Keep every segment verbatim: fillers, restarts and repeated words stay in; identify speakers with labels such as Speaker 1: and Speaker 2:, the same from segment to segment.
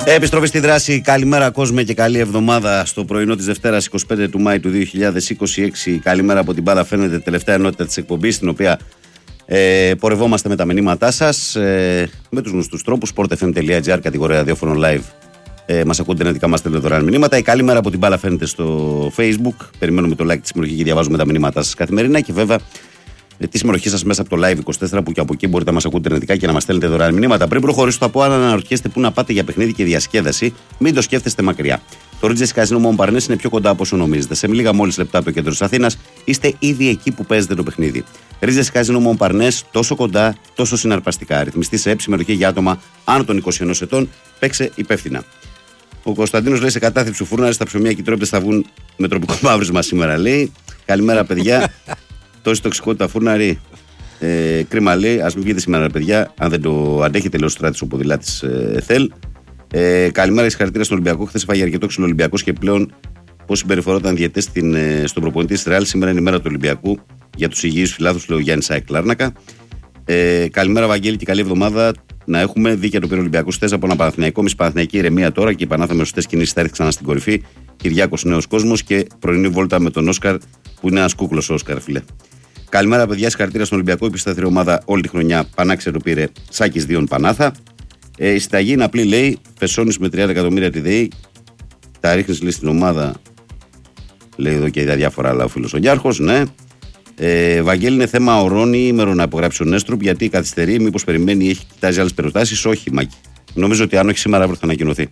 Speaker 1: Επιστροφή στη δράση. Καλημέρα κόσμε και καλή εβδομάδα στο πρωινό της Δευτέρας εικοστή πέμπτη του Μάη του δύο χιλιάδες είκοσι έξι. Καλημέρα από την μπάλα, φαίνεται τελευταία ενότητα της εκπομπής, στην οποία ε, πορευόμαστε με τα μηνύματά σας ε, με τους γνωστούς τρόπους. sportfm.gr, κατηγορία ραδιόφωνο live. Ε, μας ακούτε ενετικά, μας στέλνετε δωρεάν μηνύματα. Η καλημέρα από την μπάλα φαίνεται στο Facebook. Περιμένουμε το like τη συμμετοχή και διαβάζουμε τα μηνύματά σας καθημερινά. Και βέβαια τη συμμετοχή σας μέσα από το Live είκοσι τέσσερα, που και από εκεί μπορείτε να μας ακούτε ενετικά και να μας στέλνετε δωρεάν μηνύματα. Πριν προχωρήσω, θα πω: αν αναρωτιέστε πού να πάτε για παιχνίδι και διασκέδαση, μην το σκέφτεστε μακριά. Το Regency Casino Montparnasse είναι πιο κοντά από όσο νομίζετε. Σε λίγα μόλις λεπτά από το κέντρο της Αθήνας, είστε ήδη εκεί που παίζετε το παιχνίδι. Regency Casino Montparnasse, τόσο κοντά, τόσο συναρπαστικά. Ρυθμιστή σε ΕΠ, συμμετοχή για άτομα άνω των είκοσι ενός ετών. Παίξε υπεύθυνα. Ο Κωνσταντίνος λέει: σε κατάθλιψη φούρναρη, στα ψωμιά και οι τρόπες θα βγουν με τροπικό μαύρισμα σήμερα, λέει. Καλημέρα, παιδιά. Τόση τοξικότητα φούρναρη. Ε, κρίμα, λέει. Ας μην βγείτε σήμερα, παιδιά. Αν δεν το αντέχετε, λέει ο Στράτης, ο ποδηλάτης ε, Θελ. Ε, καλημέρα, συγχαρητήρια στον Ολυμπιακό. Χθες έφαγε αρκετό ξύλο Ολυμπιακός και πλέον πώς συμπεριφερόταν διαιτές ε, στον προπονητή της Ρεάλ. Σήμερα είναι η μέρα του Ολυμπιακού για τους υγιείς φιλάθλους, λέει ο Γιάννης Άικ Λάρνακα. Ε, καλημέρα, Βαγγέλη, και καλή εβδομάδα να έχουμε. Δίκαια το πήρε ο Ολυμπιακός χθες από ένα Παναθηναϊκό. Μισή Παναθηναϊκή ηρεμία τώρα και η Πανάθα με σωστές κινήσεις θα έρθει ξανά στην κορυφή. Κυριάκος νέος κόσμος και πρωινή βόλτα με τον Όσκαρ, που είναι ένας κούκλος Όσκαρ, φίλε. Καλημέρα, παιδιά, συγχαρητήρια στον Ολυμπιακό. Η πισταθερή ομάδα όλη τη χρονιά. Πανάξε το πήρε Σάκης δύο Πανάθα. Ε, η συνταγή είναι απλή, λέει. Φεσώνεις με τριάντα εκατομμύρια τη ΔΕΗ. Τα ρίχνεις, λέει, στην ομάδα. Λέει εδώ και διάφορα άλλα ο φίλος ο Γιάρχος, ναι. Ε, Βαγγέλη, είναι θέμα ορώνει ημέρο να υπογράψει ο Νέστρουπ, γιατί καθυστερεί. Μήπως περιμένει ή έχει κοιτάζει άλλες περιστάσεις? Όχι, Μάκη. Νομίζω ότι αν όχι σήμερα, αύριο θα ανακοινωθεί.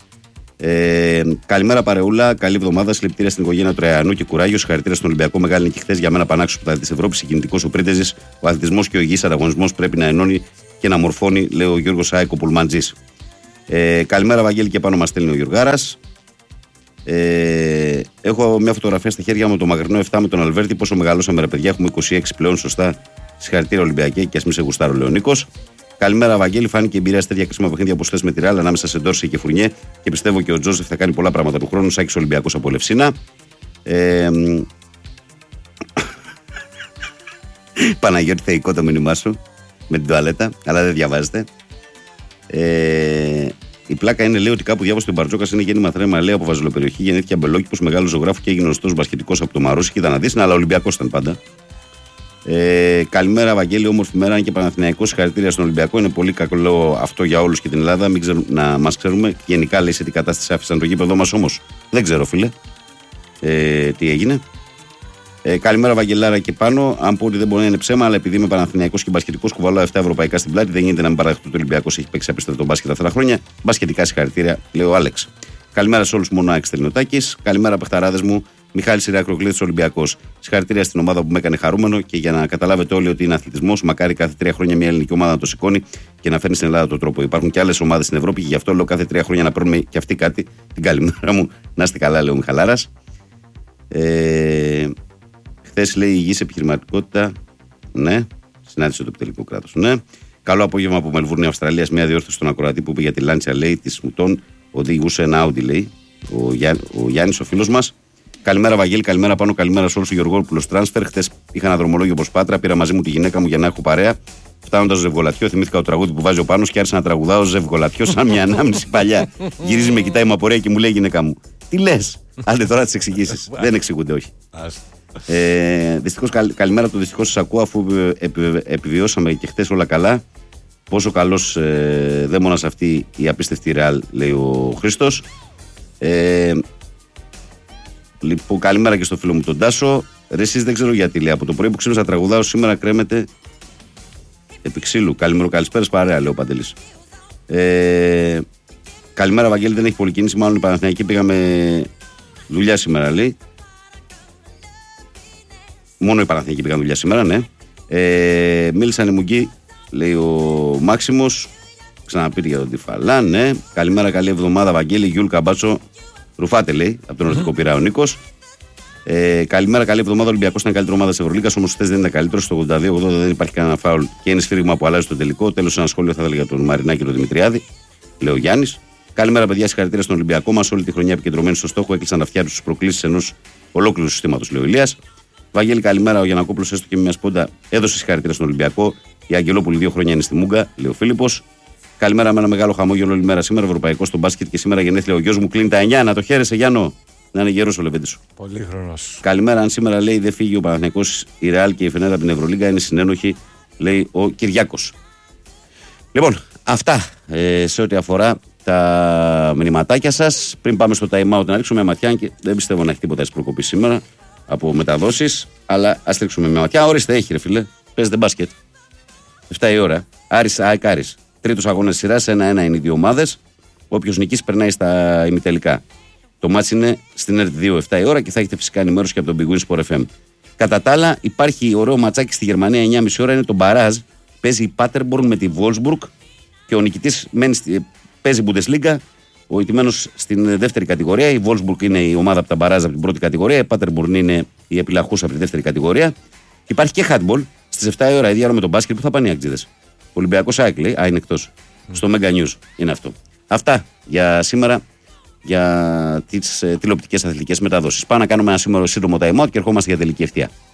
Speaker 1: Ε, καλημέρα, παρεούλα. Καλή εβδομάδα. Συλληπιτήρια στην οικογένεια Τραϊανού και κουράγιο. Συγχαρητήρια στον Ολυμπιακό. Μεγάλη νίκη χθες για μένα, πανάξιο που τα της Ευρώπης. Συγκινητικός ο Πρίντεζης. Ο αθλητισμός και ο υγιής ανταγωνισμός πρέπει να ενώνει και να μορφώνει, λέει ο Γιώργος Άικο Πουλμαντζής. Ε, καλημέρα, Βαγγέλη, και πάνω μας στέλνει ο Γιουργάρας. Ε, έχω μια φωτογραφία στα χέρια μου, το μακρινό επτά με τον Αλβέρτη. Πόσο μεγαλώσαμε, ρε παιδιά. Έχουμε είκοσι έξι πλέον, σωστά. Συγχαρητήρια, Ολυμπιακέ, και α μην σε γουστάρω, λέει ο Νίκος. Καλημέρα, Βαγγέλη. Φάνηκε εμπειρία σε τέτοια κρίσιμα παιχνίδια όπως χθες με τη Ρεάλ ανάμεσα σε Ντόρση και Φουρνιέ. Και πιστεύω και ο Τζόζεφ θα κάνει πολλά πράγματα του χρόνου. Σάκης Ολυμπιακός από Λευσίνα. Ε, Παναγιώτη, θεϊκό το μήνυμά σου με την τουαλέτα, αλλά δεν διαβάζετε. Ε, η πλάκα είναι, λέει, ότι κάπου διάβασε ότι ο Μπαρτζόκας είναι γέννημα θρέμα, λέει, από Βαζελοπεριοχή. Γεννήθηκε αμπελόκηπος, μεγάλο ζωγράφο και έγινε γνωστός μπασκετικός από το Μαρούσι. Κοίτα να δεις, αλλά Ολυμπιακός ήταν πάντα. Ε, καλημέρα, Βαγγέλη, όμορφη μέρα. Αν και Παναθηναϊκός, συγχαρητήρια στον Ολυμπιακό. Είναι πολύ καλό αυτό για όλους και την Ελλάδα. Μην ξέρουμε, να μας ξέρουμε γενικά, λέει, σε τι κατάσταση άφησαν το γήπεδο μας, όμως δεν ξέρω, φίλε, ε, τι έγινε. Ε, καλημέρα, Βαγγελάρα, και πάνω. Αν πω ότι δεν μπορεί να είναι ψέμα, αλλά επειδή είμαι Παναθηναϊκός και μπασκετικός, κουβαλάω επτά ευρωπαϊκά στην πλάτη, δεν γίνεται να μην παραδεχτώ ότι ο Ολυμπιακός έχει παίξει απίστευτο μπάσκετ αυτά τα χρόνια. Μπασκετικά συγχαρητήρια, λέει ο Άλεξ. Καλημέρα σε όλους, μόνο Άλεξ Τελειωτάκης. Καλημέρα, παιχταράδες μου. Μιχάλης Ηρακλοκλήτης, Ολυμπιακός. Συγχαρητήρια στην ομάδα που με έκανε χαρούμενο και για να καταλάβετε όλοι ότι είναι αθλητισμός. Μακάρι κάθε τρία χρόνια μια ελληνική ομάδα να το σηκώνει και να φέρνει στην Ελλάδα τον τρόπο. Υπάρχουν και άλλες ομάδες στην Ευρώπη και γι' αυτό λέω κάθε τρία χρόνια να παίρνουμε και αυτή κάτι. Την καλημέρα μου. Να είστε καλά, λέει ο Μιχαλάρας. Ε, Χθες, λέει, υγιής επιχειρηματικότητα. Ναι. Συνάντησε το επιτελικό κράτος. Ναι. Καλό απόγευμα από Μελβούρνη, Αυστραλία. Μια διόρθωση στον ακροατή που είπε για τη Λάντσια, λέει, τη Σμουτών. Οδηγούσε ένα Audi, λέει, ο, Γιά, ο Γιάννης, ο φίλος μας. Καλημέρα, Βαγγέλη, καλημέρα πάνω, καλημέρα σε όλους. Ο Γεωργόπουλος Τράνσφερ. Χθες είχα ένα δρομολόγιο προς Πάτρα. Πήρα μαζί μου τη γυναίκα μου για να έχω παρέα. Φτάνοντας στο Ζευγολατιό, θυμήθηκα το τραγούδι που βάζει ο Πάνος και άρχισα να τραγουδάω Ζευγολατιό σαν μια ανάμνηση παλιά. Γυρίζει, με κοιτάει με απορία και μου λέει η γυναίκα μου: τι λες? Άντε τώρα τις εξηγήσεις. Δεν εξηγούνται, όχι. Ε, δυστυχώς, καλ, καλημέρα, το δυστυχώς σας ακούω, αφού επι, επιβιώσαμε και χτες όλα καλά. Πόσο καλός ε, δαίμονας αυτή η απίστευτη Ρεάλ, λέει ο Χρήστος. Ε, λοιπόν, καλημέρα και στο φίλο μου τον Τάσο. Ρε, εσείς δεν ξέρω γιατί, λέει, από το πρωί που ξύπνησα τραγουδάω, σήμερα κρέμεται επί ξύλου. Καλημέρα, καλησπέρα, παρέα, λέει ο Παντελής. Ε, καλημέρα, Βαγγέλη, δεν έχει πολύ κίνηση. Μάλλον η Παναθηναϊκή πήγαμε δουλειά σήμερα, λέει. Μόνο η Παναθηναϊκή πήγαν δουλειά σήμερα, ναι. Ε, μίλησαν οι Μουγκοί, λέει ο Μάξιμος. Ξαναπήρε για τον Τυφαλά, ναι. Καλημέρα, καλή εβδομάδα, Βαγγέλη. Γιούλ Καμπάτσο. Ρουφάτε, λέει, από τον Ορθικό Πειραιά ο Νίκος. Ε, καλημέρα, καλή εβδομάδα. Ο Ολυμπιακός ήταν καλύτερη ομάδα της Ευρωλίγκας, όμως χθες δεν ήταν καλύτερο. Στο ογδόντα δύο ογδόντα δεν υπάρχει κανένα φάουλ και είναι σφύριγμα που αλλάζει το τελικό. Τέλος, ένα σχόλιο θα ήθελα για τον Μαρινάκη και τον Δημητριάδη, λέει ο Γιάννης. Καλημέρα, παιδιά, συγχαρητήρια στον Ολυμπιακό μας. Όλη τη χρονιά επικεντρωμένοι στο στόχο, έκλεισαν τα αυτιά τους στις προκλήσεις ενός ολόκληρου συστήματος, λέει ο Ηλίας. Βαγγέλη, καλημέρα. Ο Γιαννακόπουλος, έστω και μια σπόντα, έδωσε συγχαρητήρια στον Ολυμπιακό. Η Αγγελόπουλη δύο χρόνια είναι στη Μούγκα, λέει ο Φίλιππος. Καλημέρα με ένα μεγάλο χαμόγελο όλη μέρα σήμερα. Ευρωπαϊκό στο μπάσκετ και σήμερα γενέθλια ο γιος μου κλείνει τα εννιά. Να το χαίρεσαι, Γιάννο. Να είναι γερός ο Λεβέντης σου.
Speaker 2: Πολύχρονος.
Speaker 1: Καλημέρα. Αν σήμερα λέει δεν φύγει ο Παναθηναϊκός, η Ρεάλ και η Φενέρα από την Ευρωλίγκα, είναι συνένοχοι, λέει ο Κυριάκος. Λοιπόν, αυτά ε, σε ό,τι αφορά τα μηνυματάκια σας. Πριν πάμε στο time out, να ρίξουμε μια ματιά και δεν πιστεύω να έχει τίποτα της προκοπής σήμερα από μεταδόσεις. Αλλά ας ρίξουμε μια ματιά. Ορίστε, έχει ρε φίλε. Παίζετε μπάσκετ. εφτά η ώρα. Άρης ΑΕΚ Άρης. Τρίτος αγώνας σειράς. ένα ένα είναι οι δύο ομάδες. Όποιος νικήσει περνάει στα ημιτελικά. Το μάτς είναι στην ΕΡΤ δύο εφτά η ώρα και θα έχετε φυσικά ενημέρωση και από τον Big Win Sport εφ εμ. Κατά τα άλλα, υπάρχει ωραίο ματσάκι στη Γερμανία εννιά και μισή ώρα. Είναι το Μπαράζ. Παίζει η Paderborn με τη Wolfsburg και ο νικητής παίζει Bundesliga. Ο ηττημένος στην δεύτερη κατηγορία. Η Wolfsburg είναι η ομάδα από τα Μπαράζ από την πρώτη κατηγορία. Η Paderborn είναι η επιλαχούσα από τη δεύτερη κατηγορία. Και υπάρχει και handball στις εφτά η ώρα, ίδια ώρα με τον μπάσκετ που θα πάνε οι Αγκτζίδες. Ολυμπιακός ΑΕΚ λέει, α, είναι εκτός. Mm. Στο Mega News είναι αυτό. Αυτά για σήμερα για τις ε, τηλεοπτικές αθλητικές μεταδόσεις. Πάμε να κάνουμε ένα σήμερα σύντομο time out και ερχόμαστε για τελική ευθεία.